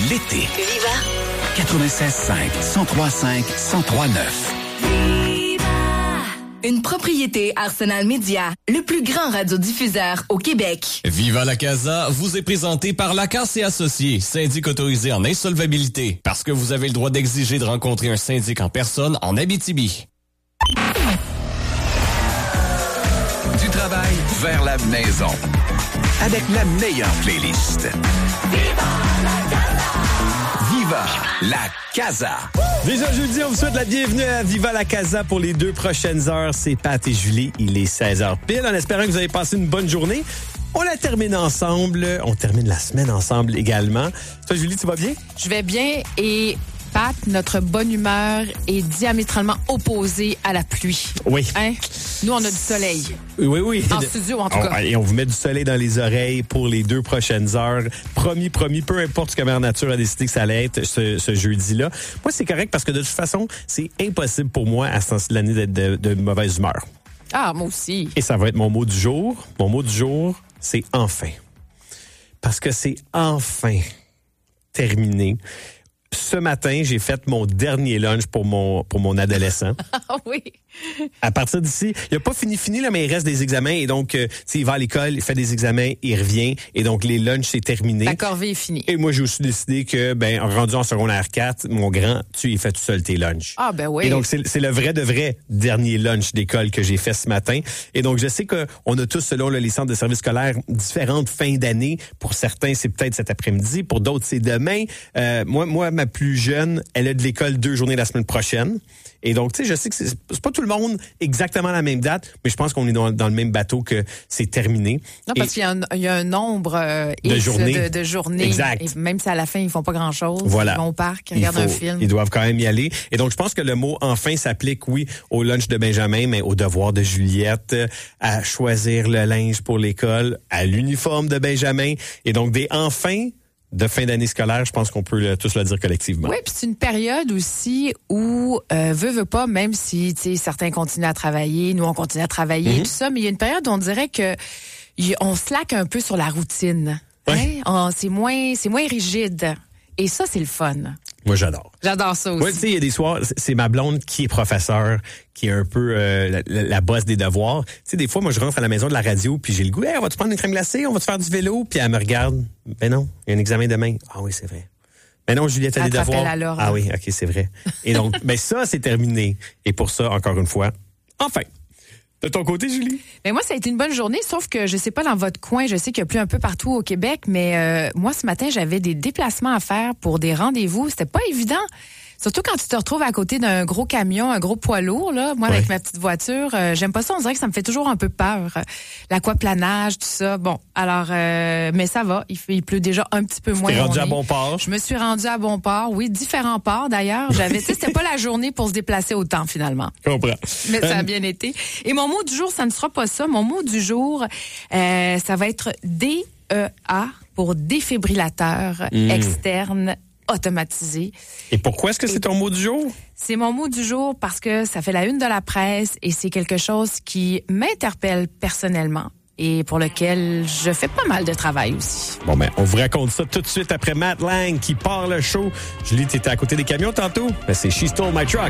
l'été. Viva! 96.5, 103.5, 103.9. Une propriété Arsenal Média, le plus grand radiodiffuseur au Québec. Viva la Casa vous est présenté par Lacasse et Associés, syndic autorisé en insolvabilité, parce que vous avez le droit d'exiger de rencontrer un syndic en personne en Abitibi. Du travail vers la maison. Avec la meilleure playlist. Viva la Casa! Viva la Casa! Déjà jeudi, on vous souhaite la bienvenue à Viva la Casa pour les 2 prochaines heures. C'est Pat et Julie. Il est 16h pile. En espérant que vous avez passé une bonne journée. On la termine ensemble. On termine la semaine ensemble également. Toi, Julie, tu vas bien? Je vais bien et Pat, notre bonne humeur est diamétralement opposée à la pluie. Oui. Hein? Nous, on a du soleil. Oui. En studio, en tout cas. Et on vous met du soleil dans les oreilles pour les 2 prochaines heures. Promis, peu importe ce que Mère Nature a décidé que ça allait être ce jeudi-là. Moi, c'est correct parce que de toute façon, c'est impossible pour moi à ce temps de l'année d'être de mauvaise humeur. Ah, moi aussi. Et ça va être mon mot du jour. Mon mot du jour, c'est enfin. Parce que c'est enfin terminé. Ce matin, j'ai fait mon dernier lunch pour mon adolescent. Ah oui. À partir d'ici, il n'a pas fini là, mais il reste des examens. Et donc, il va à l'école, il fait des examens, il revient. Et donc, les lunchs, c'est terminé. La corvée est finie. Et moi, j'ai aussi décidé que, rendu en secondaire 4, mon grand, tu y fais tout seul tes lunchs. Ah, ben oui. Et donc, c'est le vrai de vrai dernier lunch d'école que j'ai fait ce matin. Et donc, je sais qu'on a tous, selon les centres de services scolaires, différentes fins d'année. Pour certains, c'est peut-être cet après-midi. Pour d'autres, c'est demain. Moi, ma plus jeune, elle a de l'école 2 journées la semaine prochaine. Et donc, tu sais, je sais que c'est pas tout le monde exactement à la même date, mais je pense qu'on est dans le même bateau que c'est terminé. Non, parce qu'il y a un nombre de journées. De journées. Exact. Et même si à la fin, ils font pas grand-chose. Voilà. Ils vont au parc, ils regardent un film. Ils doivent quand même y aller. Et donc, je pense que le mot « enfin » s'applique, oui, au lunch de Benjamin, mais au devoir de Juliette, à choisir le linge pour l'école, à l'uniforme de Benjamin. Et donc, des « enfin » de fin d'année scolaire, je pense qu'on peut tous le dire collectivement. Oui, puis c'est une période aussi où, veut pas, même si certains continuent à travailler, nous on continue à travailler et tout ça, mais il y a une période où on dirait que on slack un peu sur la routine. Ouais. Hein? C'est moins rigide. Et ça, c'est le fun. Moi, j'adore. J'adore ça aussi. Oui, tu sais, il y a des soirs, c'est ma blonde qui est professeure, qui est un peu la bosse des devoirs. Tu sais, des fois, moi, je rentre à la maison de la radio, puis j'ai le goût, hey, on va te prendre une crème glacée, on va te faire du vélo, puis elle me regarde. Ben non, il y a un examen demain. Ah oui, c'est vrai. Ben non, Juliette a des devoirs. Ah oui, OK, c'est vrai. Et donc, ça, c'est terminé. Et pour ça, encore une fois, enfin. De ton côté, Julie? Mais moi, ça a été une bonne journée, sauf que je sais pas dans votre coin, je sais qu'il y a plus un peu partout au Québec, mais moi, ce matin, j'avais des déplacements à faire pour des rendez-vous. C'était pas évident. Surtout quand tu te retrouves à côté d'un gros camion, un gros poids lourd, là. Moi, avec ma petite voiture, j'aime pas ça. On dirait que ça me fait toujours un peu peur. L'aquaplanage, tout ça. Bon, alors, mais ça va. Il pleut déjà un petit peu moins. Tu t'es rendu à bon port? Je me suis rendu à bon port. Oui, différents ports d'ailleurs. C'était pas la journée pour se déplacer autant finalement. Je comprends. Mais ça a bien été. Et mon mot du jour, ça ne sera pas ça. Mon mot du jour, ça va être DEA pour défibrillateur externe automatisé. Et pourquoi est-ce que c'est ton mot du jour? C'est mon mot du jour parce que ça fait la une de la presse et c'est quelque chose qui m'interpelle personnellement et pour lequel je fais pas mal de travail aussi. Bon, on vous raconte ça tout de suite après Matt Lang qui part le show. Julie, t'étais à côté des camions tantôt? C'est She Stole My Truck.